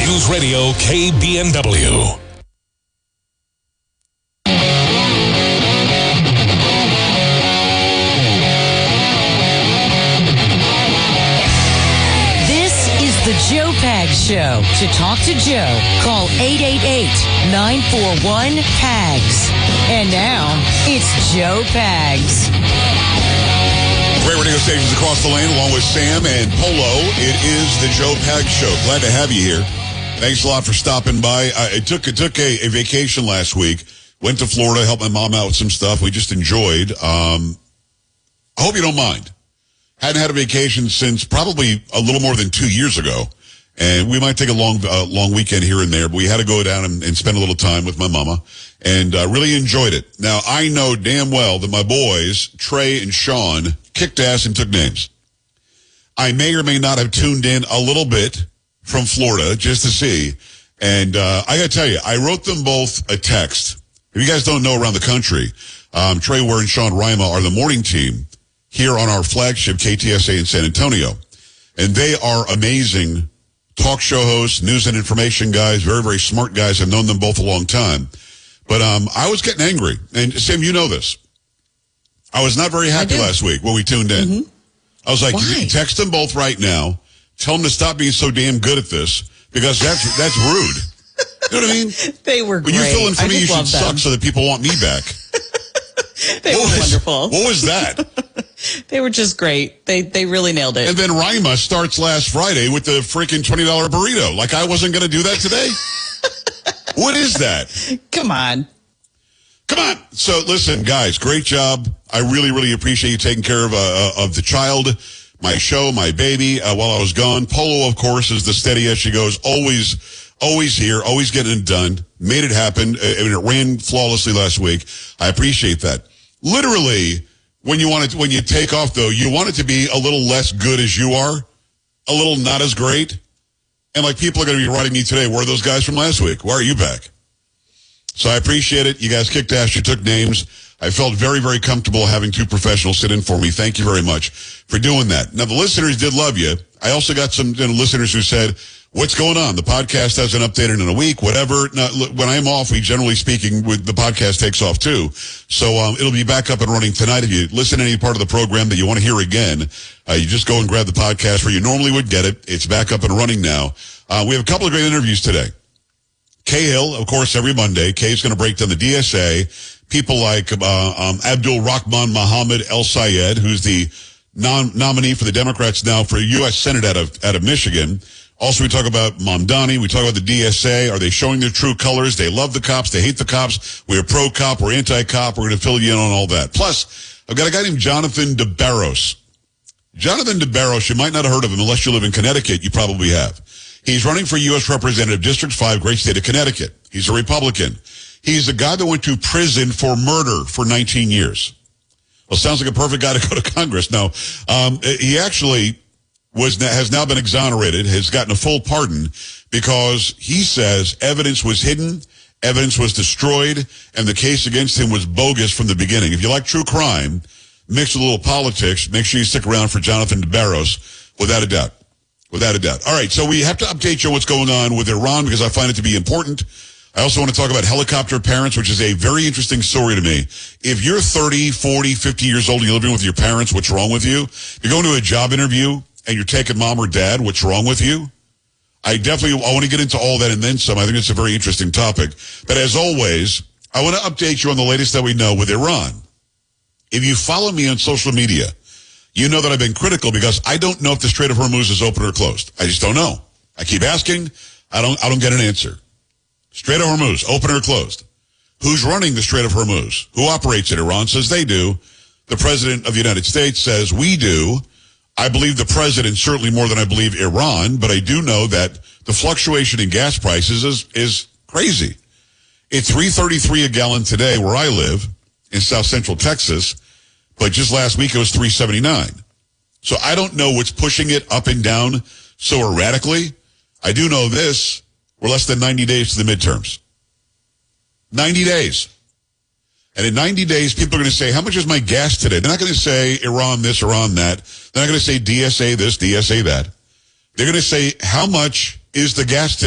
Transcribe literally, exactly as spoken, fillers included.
News Radio K B N W. The Joe Pags Show. To talk to Joe, call eight eight eight, nine four one, P A G S. And now, it's Joe Pags. Great radio stations across the land, along with Sam and Polo. It is the Joe Pags Show. Glad to have you here. Thanks a lot for stopping by. I, I took, I took a, a vacation last week. Went to Florida, helped my mom out with some stuff. We just enjoyed. Um, I hope you don't mind. Hadn't had a vacation since probably a little more than two years ago. And we might take a long uh, long weekend here and there, but we had to go down and, and spend a little time with my mama. And uh, really enjoyed it. Now, I know damn well that my boys, Trey and Sean, kicked ass and took names. I may or may not have tuned in a little bit from Florida just to see. And uh, I got to tell you, I wrote them both a text. If you guys don't know around the country, um, Trey Ware and Sean Rima are the morning team here on our flagship K T S A in San Antonio. And they are amazing talk show hosts, news and information guys, very, very smart guys. I've known them both a long time. But um, I was getting angry. And Sam, you know this. I was not very happy last week when we tuned in. Mm-hmm. I was like, Why? text them both right now. Tell them to stop being so damn good at this because that's that's rude. You know what I mean? They were great. When you fill in for I me, you should love them. suck so that people want me back. They what were was, wonderful. What was that? They were just great. They they really nailed it. And then Rima starts last Friday with the freaking twenty dollar burrito. Like I wasn't going to do that today? What is that? Come on. Come on. So listen, guys, great job. I really, really appreciate you taking care of uh, of the child, my show, my baby, uh, while I was gone. Polo, of course, is the steady as she goes. Always, always here, always getting it done. Made it happen. I mean, it ran flawlessly last week. I appreciate that. Literally, when you want it, when you take off, though, you want it to be a little less good as you are, a little not as great. And like people are going to be writing me today, where are those guys from last week? Why are you back? So I appreciate it. You guys kicked ass. You took names. I felt very, very comfortable having two professionals sit in for me. Thank you very much for doing that. Now, the listeners did love you. I also got some you know, listeners who said, what's going on? The podcast hasn't updated in a week, whatever. Now, look, when I'm off, we generally speaking, with the podcast takes off too. So um, it'll be back up and running tonight. If you listen to any part of the program that you want to hear again, uh, you just go and grab the podcast where you normally would get it. It's back up and running now. Uh, we have a couple of great interviews today. Kay Hill, of course, every Monday. Kay's going to break down the D S A. People like uh, um, Abdul Rahman Mohammed El Sayed, who's the non- nominee for the Democrats now for U S Senate out of out of Michigan. Also, we talk about Mamdani. We talk about the D S A. Are they showing their true colors? They love the cops. They hate the cops. We're pro-cop. We're anti-cop. We're going to fill you in on all that. Plus, I've got a guy named Jonathan DeBarros. Jonathan DeBarros, you might not have heard of him unless you live in Connecticut. You probably have. He's running for U S Representative District five, great state of Connecticut. He's a Republican. He's a guy that went to prison for murder for nineteen years. Well, sounds like a perfect guy to go to Congress. No, um, he actually was has now been exonerated, has gotten a full pardon because he says evidence was hidden, evidence was destroyed, and the case against him was bogus from the beginning. If you like true crime mixed with a little politics, make sure you stick around for Jonathan DeBarros, without a doubt. Without a doubt. All right, so we have to update you on what's going on with Iran because I find it to be important. I also want to talk about helicopter parents, which is a very interesting story to me. If you're thirty, forty, fifty years old and you're living with your parents, what's wrong with you? You're going to a job interview and you're taking mom or dad, what's wrong with you? I definitely I want to get into all that and then some. I think it's a very interesting topic. But as always, I want to update you on the latest that we know with Iran. If you follow me on social media, you know that I've been critical because I don't know if the Strait of Hormuz is open or closed. I just don't know. I keep asking. I don't, I don't get an answer. Strait of Hormuz, open or closed? Who's running the Strait of Hormuz? Who operates it? Iran says they do. The President of the United States says we do. I believe the President certainly more than I believe Iran, but I do know that the fluctuation in gas prices is, is crazy. It's three thirty-three a gallon today where I live in South Central Texas. But just last week, it was three seventy-nine. So I don't know what's pushing it up and down so erratically. I do know this. We're less than ninety days to the midterms. ninety days. And in ninety days, people are going to say, how much is my gas today? They're not going to say Iran this, Iran that. They're not going to say D S A this, D S A that. They're going to say, how much is the gas today?